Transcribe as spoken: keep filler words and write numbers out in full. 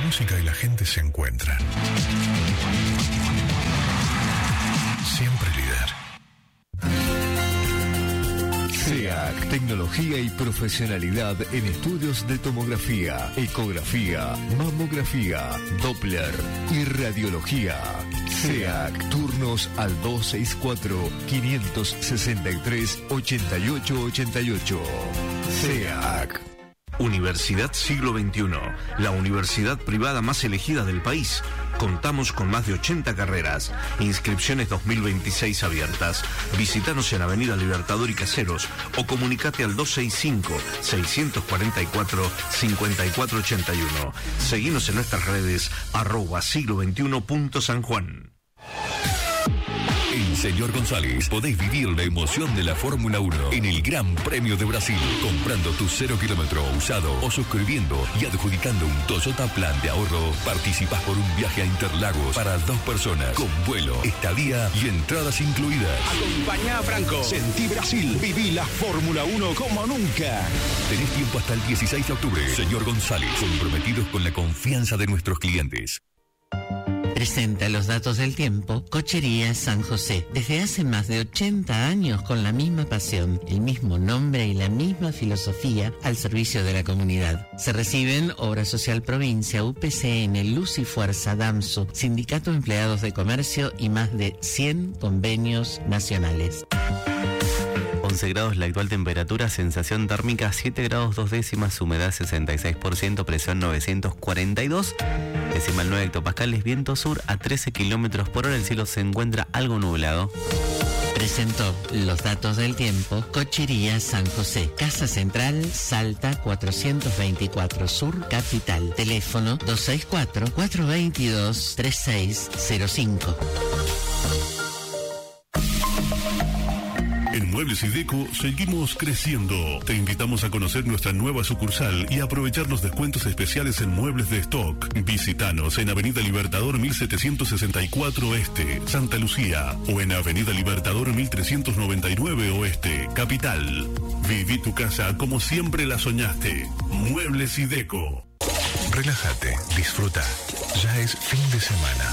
música y la gente se encuentran. Siempre líder. SEAC, tecnología y profesionalidad en estudios de tomografía, ecografía, mamografía, Doppler y radiología. SEAC, turnos al dos seis cuatro, cinco seis tres, ocho ocho ocho ocho. SEAC. Universidad Siglo veintiuno, la universidad privada más elegida del país. Contamos con más de ochenta carreras. Inscripciones dos mil veintiséis abiertas. Visítanos en Avenida Libertador y Caseros o comunicate al dos seis cinco, seis cuatro cuatro, cinco cuatro ocho uno. Seguinos en nuestras redes arroba siglo veintiuno punto San Juan. En Señor González podés vivir la emoción de la Fórmula uno en el Gran Premio de Brasil, comprando tu cero kilómetro usado o suscribiendo y adjudicando un Toyota Plan de ahorro. Participás por un viaje a Interlagos para dos personas, con vuelo, estadía y entradas incluidas. Acompañá a Franco. Sentí Brasil. Viví la Fórmula uno como nunca. Tenés tiempo hasta el dieciséis de octubre. Señor González, comprometidos con la confianza de nuestros clientes. Presenta los datos del tiempo Cochería San José. Desde hace más de ochenta años con la misma pasión, el mismo nombre y la misma filosofía al servicio de la comunidad. Se reciben Obra Social Provincia, U P C N, Luz y Fuerza, DAMSU, Sindicato de Empleados de Comercio y más de cien convenios nacionales. once grados la actual temperatura, sensación térmica siete grados dos décimas, humedad sesenta y seis por ciento, presión novecientos cuarenta y dos, decimal nueve hectopascales, viento sur a trece kilómetros por hora, el cielo se encuentra algo nublado. Presentó los datos del tiempo Cochería San José, Casa Central, Salta cuatrocientos veinticuatro Sur, Capital. Teléfono dos seis cuatro, cuatro dos dos, tres seis cero cinco. En Muebles y Deco seguimos creciendo. Te invitamos a conocer nuestra nueva sucursal y aprovechar los descuentos especiales en muebles de stock. Visítanos en Avenida Libertador mil setecientos sesenta y cuatro Este, Santa Lucía, o en Avenida Libertador mil trescientos noventa y nueve Oeste, Capital. Viví tu casa como siempre la soñaste. Muebles y Deco. Relájate, disfruta. Ya es fin de semana.